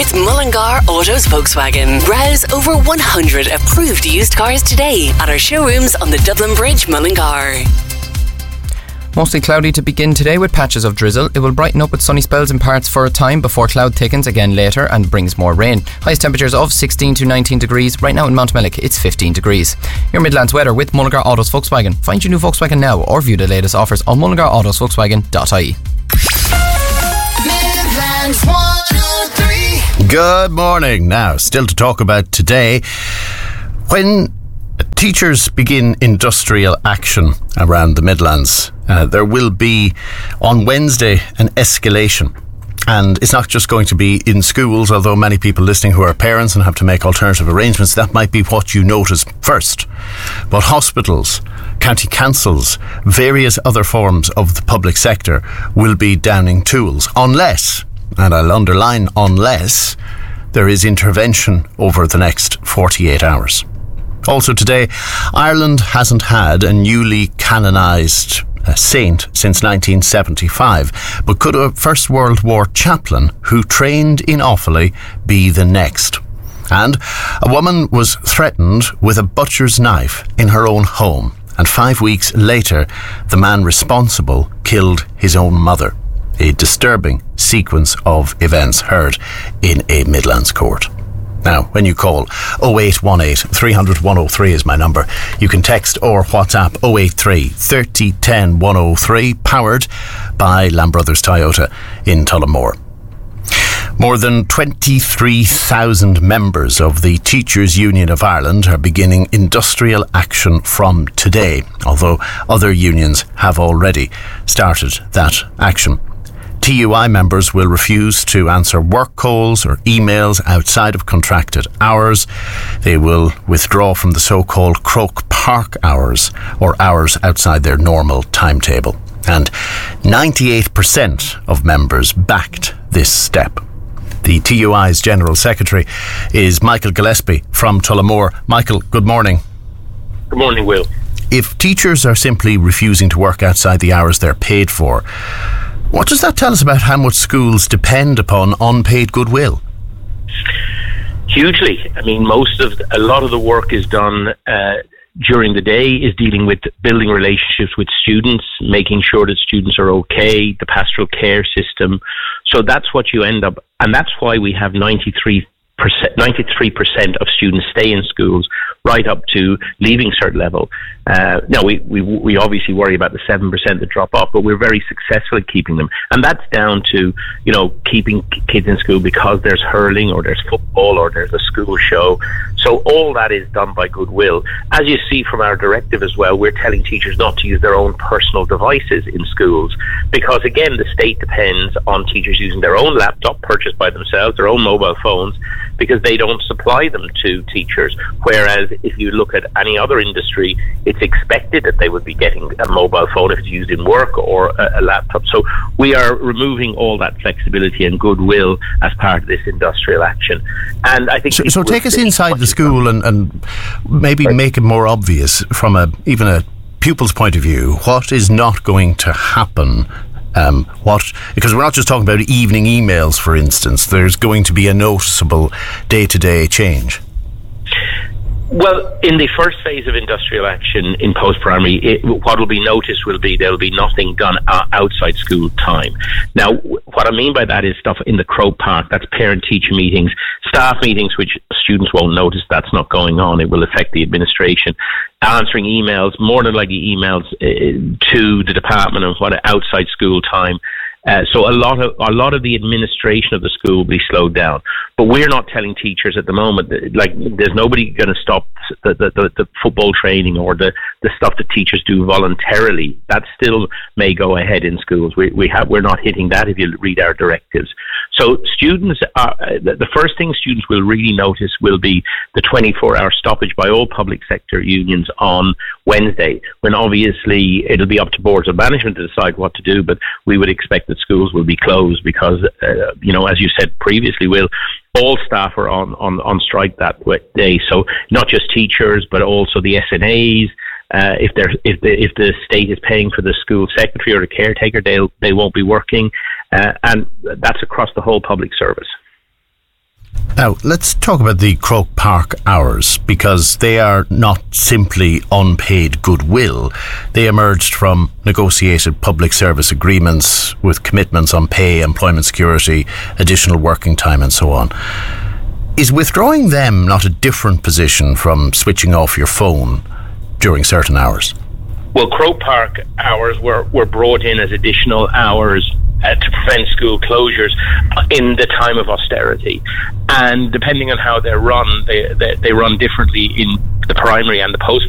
with Mullingar Autos Volkswagen. Browse over 100 approved used cars today at our showrooms on the Dublin Bridge, Mullingar. Mostly cloudy to begin today with patches of drizzle. It will brighten up with sunny spells in parts for a time before cloud thickens again later and brings more rain. Highest temperatures of 16 to 19 degrees. Right now in Mountmellick, it's 15 degrees. Your Midlands weather with Mullingar Autos Volkswagen. Find your new Volkswagen now or view the latest offers on mullingarautos.volkswagen.ie. Midlands 103. Good morning. Now, still to talk about today. When teachers begin industrial action around the Midlands, there will be on Wednesday an escalation. And it's not just going to be in schools, although many people listening who are parents and have to make alternative arrangements, that might be what you notice first. But hospitals, county councils, various other forms of the public sector will be downing tools, unless, and I'll underline unless, there is intervention over the next 48 hours. Also today, Ireland hasn't had a newly canonised saint since 1975, but could a First World War chaplain who trained in Offaly be the next? And a woman was threatened with a butcher's knife in her own home, and 5 weeks later the man responsible killed his own mother. A disturbing sequence of events heard in a Midlands court. Now, when you call 0818 300 103 is my number. You can text or WhatsApp 083 30 10 103, powered by Lamb Brothers Toyota in Tullamore. More than 23,000 members of the Teachers' Union of Ireland are beginning industrial action from today, although other unions have already started that action. TUI members will refuse to answer work calls or emails outside of contracted hours. They will withdraw from the so-called Croke Park hours, or hours outside their normal timetable. And 98% of members backed this step. The TUI's General Secretary is Michael Gillespie from Tullamore. Michael, good morning. Good morning, Will. If teachers are simply refusing to work outside the hours they're paid for, what does that tell us about how much schools depend upon unpaid goodwill? Hugely. I mean, a lot of the work is done during the day, is dealing with building relationships with students, making sure that students are okay, the pastoral care system. So that's what you end up, and that's why we have 93% of students stay in schools right up to leaving cert level. Now, we obviously worry about the 7% that drop off, but we're very successful at keeping them. And that's down to, keeping kids in school because there's hurling or there's football or there's a school show. So all that is done by goodwill. As you see from our directive as well, we're telling teachers not to use their own personal devices in schools because, again, the state depends on teachers using their own laptop purchased by themselves, their own mobile phones, because they don't supply them to teachers. Whereas if you look at any other industry, it's expected that they would be getting a mobile phone if it's used in work or a laptop. So we are removing all that flexibility and goodwill as part of this industrial action. And I think so take us inside the school and maybe make it more obvious from even a pupil's point of view, what is not going to happen. Because we're not just talking about evening emails, for instance. There's going to be a noticeable day-to-day change. Well, in the first phase of industrial action in post-primary, what will be noticed will be there will be nothing done outside school time. Now, what I mean by that is stuff in the Croke Park, that's parent-teacher meetings, staff meetings, which students won't notice that's not going on. It will affect the administration. Answering emails, more than likely emails to the department of what outside school time. So a lot of the administration of the school will be slowed down. But we're not telling teachers at the moment, there's nobody going to stop the football training or the stuff that teachers do voluntarily. That still may go ahead in schools. We're not hitting that if you read our directives. So students the first thing students will really notice will be the 24-hour stoppage by all public sector unions on Wednesday, when obviously it'll be up to boards of management to decide what to do, but we would expect that schools will be closed because, as you said previously, Will, all staff are on strike that day. So not just teachers, but also the SNAs. If the state is paying for the school secretary or the caretaker, they won't be working, and that's across the whole public service. Now, let's talk about the Croke Park hours, because they are not simply unpaid goodwill. They emerged from negotiated public service agreements with commitments on pay, employment security, additional working time and so on. Is withdrawing them not a different position from switching off your phone during certain hours? Well, Croke Park hours were brought in as additional hours to prevent school closures in the time of austerity, and depending on how they're run, they run differently in the primary and the post